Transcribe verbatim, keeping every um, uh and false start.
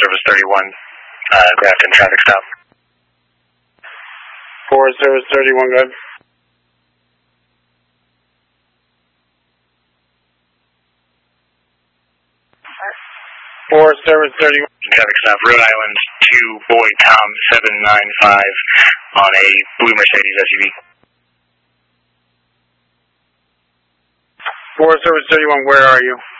Service thirty-one, uh, Grafton traffic stop. Forest Service thirty-one, good. Forest Service thirty-one. Traffic stop, Rhode Island two, Boy Tom seven nine five on a blue Mercedes S U V. Forest Service thirty-one, where are you?